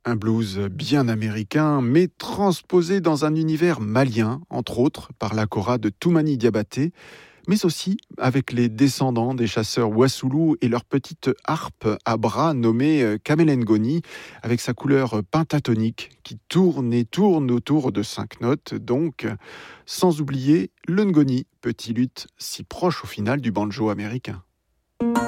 Un blues bien américain, mais transposé dans un univers malien, entre autres par la kora de Toumani Diabaté, mais aussi avec les descendants des chasseurs Wassoulou et leur petite harpe à bras nommée Kamelengoni, avec sa couleur pentatonique qui tourne et tourne autour de 5 notes, donc sans oublier le ngoni, petit luth si proche au final du banjo américain.